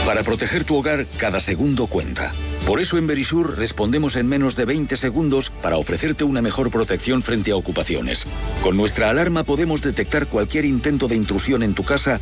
Para proteger tu hogar, cada segundo cuenta. Por eso en Verisur respondemos en menos de 20 segundos para ofrecerte una mejor protección frente a ocupaciones. Con nuestra alarma podemos detectar cualquier intento de intrusión en tu casa